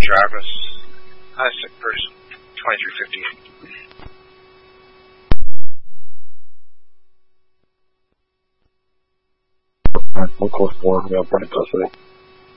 Jarvis. Sick person. 2358. We'll close 4. We got pretty custody.